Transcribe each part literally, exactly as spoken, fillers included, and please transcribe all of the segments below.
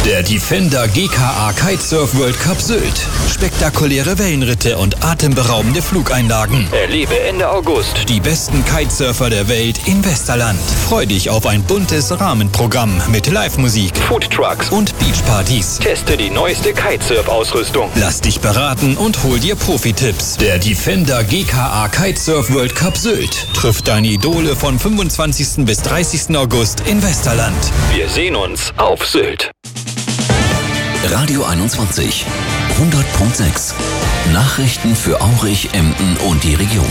Der Defender G K A Kitesurf World Cup Sylt. Spektakuläre Wellenritte und atemberaubende Flugeinlagen. Erlebe Ende August die besten Kitesurfer der Welt in Westerland. Freu dich auf ein buntes Rahmenprogramm mit Live-Musik, Foodtrucks und Beachpartys. Teste die neueste Kitesurf-Ausrüstung. Lass dich beraten und hol dir Profi-Tipps. Der Defender G K A Kitesurf World Cup Sylt trifft deine Idole von fünfundzwanzigsten bis dreißigsten August in Westerland. Wir sehen uns auf Sylt. Radio einundzwanzig, hundert Komma sechs. Nachrichten für Aurich, Emden und die Region.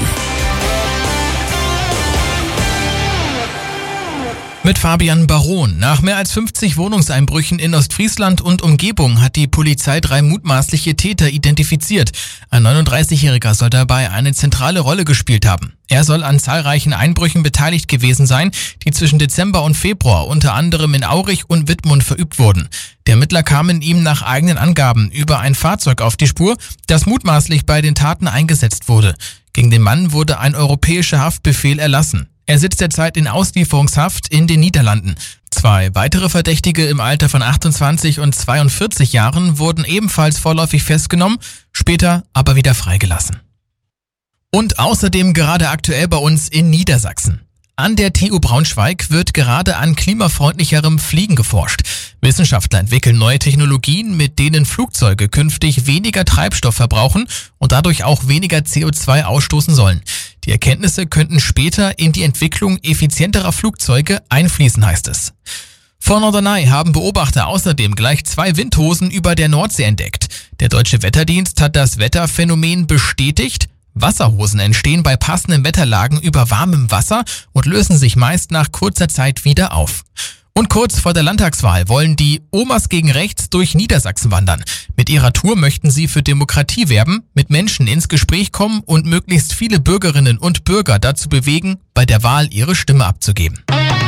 Mit Fabian Baron. Nach mehr als fünfzig Wohnungseinbrüchen in Ostfriesland und Umgebung hat die Polizei drei mutmaßliche Täter identifiziert. Ein neununddreißigjähriger soll dabei eine zentrale Rolle gespielt haben. Er soll an zahlreichen Einbrüchen beteiligt gewesen sein, die zwischen Dezember und Februar unter anderem in Aurich und Wittmund verübt wurden. Die Ermittler kamen ihm nach eigenen Angaben über ein Fahrzeug auf die Spur, das mutmaßlich bei den Taten eingesetzt wurde. Gegen den Mann wurde ein europäischer Haftbefehl erlassen. Er sitzt derzeit in Auslieferungshaft in den Niederlanden. Zwei weitere Verdächtige im Alter von achtundzwanzig und zweiundvierzig Jahren wurden ebenfalls vorläufig festgenommen, später aber wieder freigelassen. Und außerdem gerade aktuell bei uns in Niedersachsen. An der T U Braunschweig wird gerade an klimafreundlicherem Fliegen geforscht. Wissenschaftler entwickeln neue Technologien, mit denen Flugzeuge künftig weniger Treibstoff verbrauchen und dadurch auch weniger C O zwei ausstoßen sollen. Die Erkenntnisse könnten später in die Entwicklung effizienterer Flugzeuge einfließen, heißt es. Vor Norderney haben Beobachter außerdem gleich zwei Windhosen über der Nordsee entdeckt. Der Deutsche Wetterdienst hat das Wetterphänomen bestätigt. Wasserhosen entstehen bei passenden Wetterlagen über warmem Wasser und lösen sich meist nach kurzer Zeit wieder auf. Und kurz vor der Landtagswahl wollen die Omas gegen Rechts durch Niedersachsen wandern. Mit ihrer Tour möchten sie für Demokratie werben, mit Menschen ins Gespräch kommen und möglichst viele Bürgerinnen und Bürger dazu bewegen, bei der Wahl ihre Stimme abzugeben.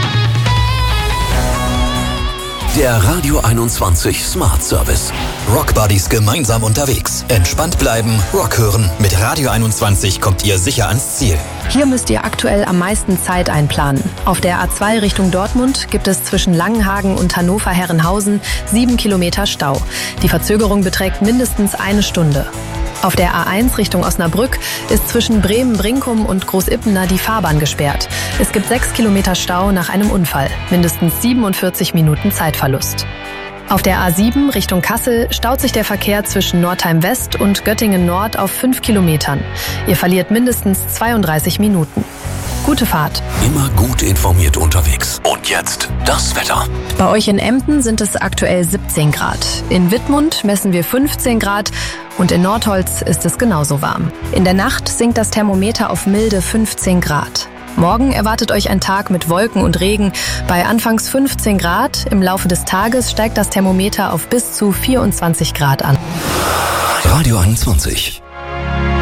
Der Radio einundzwanzig Smart Service. Rock Buddies gemeinsam unterwegs. Entspannt bleiben, Rock hören. Mit Radio einundzwanzig kommt ihr sicher ans Ziel. Hier müsst ihr aktuell am meisten Zeit einplanen. Auf der A zwei Richtung Dortmund gibt es zwischen Langenhagen und Hannover-Herrenhausen sieben Kilometer Stau. Die Verzögerung beträgt mindestens eine Stunde. Auf der A eins Richtung Osnabrück ist zwischen Bremen-Brinkum und Großippener die Fahrbahn gesperrt. Es gibt sechs Kilometer Stau nach einem Unfall, mindestens siebenundvierzig Minuten Zeitverlust. Auf der A sieben Richtung Kassel staut sich der Verkehr zwischen Northeim West und Göttingen Nord auf fünf Kilometern. Ihr verliert mindestens zweiunddreißig Minuten. Gute Fahrt. Immer gut informiert unterwegs. Und jetzt das Wetter. Bei euch in Emden sind es aktuell siebzehn Grad. In Wittmund messen wir fünfzehn Grad und in Nordholz ist es genauso warm. In der Nacht sinkt das Thermometer auf milde fünfzehn Grad. Morgen erwartet euch ein Tag mit Wolken und Regen bei anfangs fünfzehn Grad. Im Laufe des Tages steigt das Thermometer auf bis zu vierundzwanzig Grad an. Radio einundzwanzig.